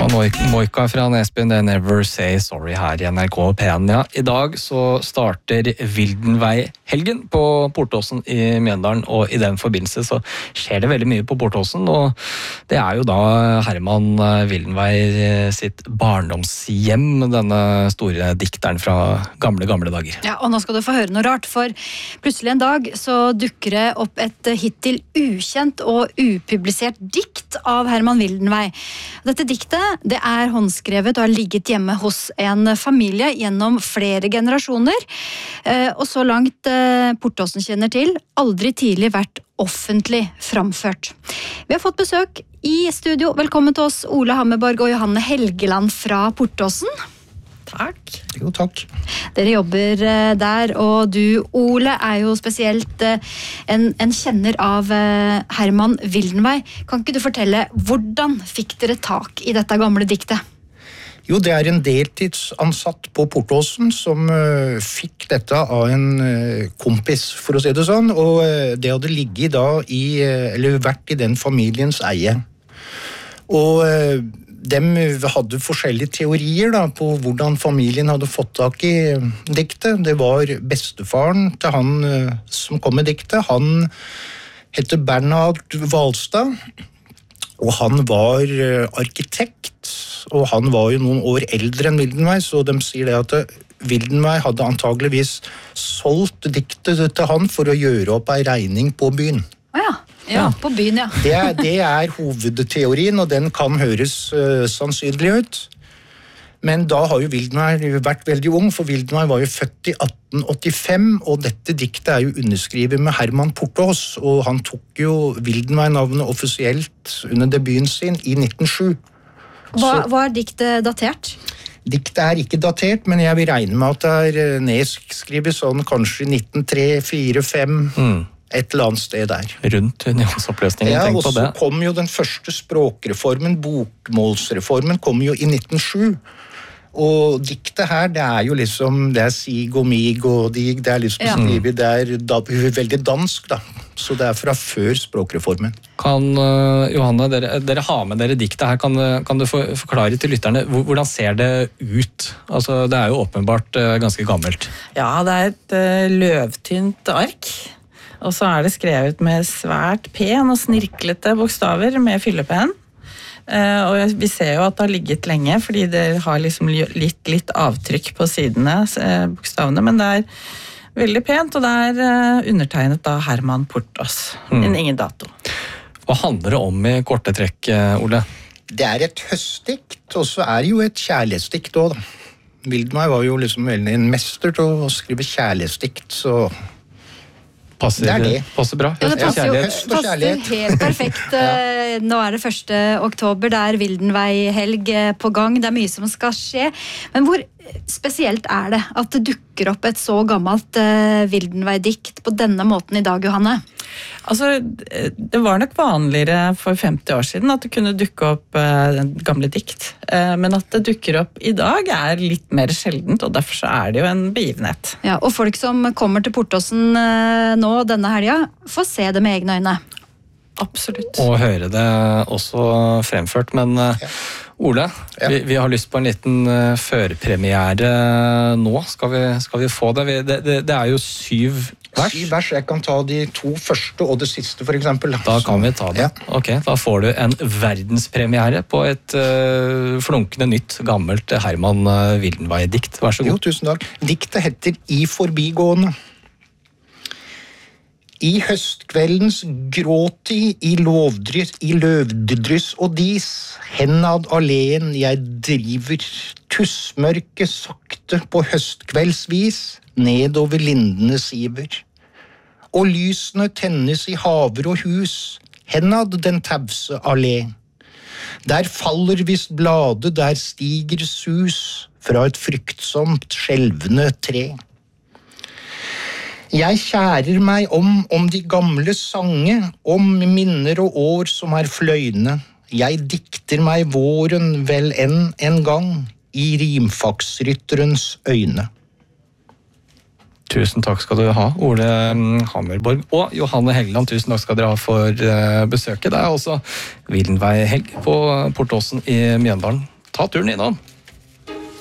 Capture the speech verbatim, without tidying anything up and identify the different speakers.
Speaker 1: Og Moika fra Nesbyen, det Never Say Sorry her i N R K P en. Ja, i dag så starter Wildenvei-helgen på Portåsen i Mjøndalen, og i den forbindelse så skjer det veldig mye på Portåsen, og det er jo da Herman Wildenvei sitt barndomshjem, denne store dikteren fra gamle, gamle dager.
Speaker 2: Ja, og nå skal du få høre noe rart, for plutselig en dag så dukker det opp et hittil ukjent og upublisert dikt av Herman Wildenvei. Dette diktet det er håndskrevet og har ligget hjemme hos en familie gjennom flere generasjoner, og så langt Portåsen kjenner til, aldri tidlig vært offentlig framført. Vi har fått besøk i studio. Velkommen til oss, Ole Hammerborg og Johanne Helgeland fra Portåsen.
Speaker 3: Takk.
Speaker 4: Jo, takk.
Speaker 2: Dere jobber der, og du, Ole, er jo spesielt en, en kjenner av Herman Wildenvei. Kan ikke du fortelle, hvordan fikk dere tak i dette gamle diktet?
Speaker 4: Jo, det er en deltidsansatt på Portåsen som uh, fikk dette av en uh, kompis, for å si det sånn, og uh, det hadde ligget da i, uh, eller vært i den familiens eie. Og uh, de hadde forskjellige teorier da, på hvordan familien hadde fått tak i diktet. Det var bestefaren til han uh, som kom med diktet. Han heter Bernhard Valstad, og han var uh, arkitekt, og han var jo noen år eldre enn Wildenvei, så de sier det at Wildenvei hadde antageligvis solgt diktet til han for å gjøre opp en regning på byen.
Speaker 2: Å ja. Ja, på byen, ja.
Speaker 4: Det er, det er hovedteorien, og den kan høres uh, sannsynlig ut. Men da har jo Wildenvei vært veldig ung, for Wildenvei var jo født i atten åttifem, og dette diktet er jo underskrevet med Herman Portås, og han tok jo Wildenvei-navnet offisielt under debuten sin i nitten null sju.
Speaker 2: Hva, hva er diktet datert?
Speaker 4: Diktet er ikke datert, men jeg vil regne med at det er nedskrevet sånn kanskje nitten tre, fire, fem... Mm. Et eller annet sted der.
Speaker 1: Rundt unionsoppløsningen,
Speaker 4: ja,
Speaker 1: tenk på det.
Speaker 4: Ja, og så kom jo den første språkreformen, bokmålsreformen, kom jo i nitten null sju. Og diktet her, det er jo liksom, det er sig og mig, og dig, det er liksom ja. Skrivet, det er da, veldig dansk da. Så det er fra før språkreformen.
Speaker 1: Kan, uh, Johanne, dere, dere har med dere diktet her, kan, kan du for, forklare til lytterne, hvordan ser det ut? Altså, det er jo åpenbart uh, ganske gammelt.
Speaker 3: Ja, det er et uh, løvtynt ark. Og så er det skrevet med svært pen og snirklete bokstaver med fyllepenn. Uh, og vi ser jo at det har ligget lenge, fordi det har liksom litt, litt avtrykk på sidene, uh, bokstavene, men det er veldig pent, og det er uh, undertegnet av Herman Portås, mm. men ingen dato.
Speaker 1: Hva handler det om i korte trekk, Ole?
Speaker 4: Det er et høstdikt, og så er det jo et kjærlighetsdikt også da. Wildenvei var jo liksom en mester til å skrive kjærlighetsdikt, så...
Speaker 1: Passer,
Speaker 4: det er det.
Speaker 1: Passer bra.
Speaker 2: Ja, det passer jo
Speaker 4: Høst og kjærlighet.
Speaker 2: passer helt perfekt. ja. Nå er det første oktober, det er Wildenvei-helg på gang, det er mye som skal skje. Men hvor spesielt er det at det dukker opp et så gammelt uh, Wildenvei-dikt på denne måten i dag, Johanne?
Speaker 3: Altså, det var nok vanligere for femti år siden at det kunne dukke opp uh, gamle dikt. Uh, men at det dukker opp i dag er litt mer sjeldent, og derfor så er det jo en begivenhet.
Speaker 2: Ja, og folk som kommer til Portåsen uh, nå denne helga, får se det med egne øyne.
Speaker 3: Absolutt.
Speaker 1: Og høre det også fremført, men uh, ja. Ole, ja. vi, vi har lyst på en liten uh, førpremiere nå. Skal vi, skal vi få det? Vi, det, det? Det er jo syv vers.
Speaker 4: Syv vers. Jeg kan ta de to første og det siste, for eksempel.
Speaker 1: Da kan vi ta det.
Speaker 4: Ja.
Speaker 1: Ok, da får du en verdenspremiere på et uh, flunkende nytt, gammelt Herman Wildenvei-dikt. Vær så god.
Speaker 4: Jo, tusen takk. Diktet heter I forbigående. I høstkveldens gråti, i lovdryss, i løvdryss og dis, henad alleen jeg driver, tussmørke sakte på høstkveldsvis, nedover lindene siver. Og lysene tennes i haver og hus, henad den tause allé. Der faller visst blade, der stiger sus, fra et fryktsomt skjelvende tre. Jeg kjærer meg om, om de gamle sange, om minner og år som er fløyne. Jeg dikter meg våren vel enn en gang, i rimfaksrytterens øyne.
Speaker 1: Tusen takk skal du ha, Ole Hammerborg og Johanne Helgeland. Tusen takk skal dere ha for besøket. Det er også Wildenvei-helg på Portåsen i Mjøndalen. ta turen innom.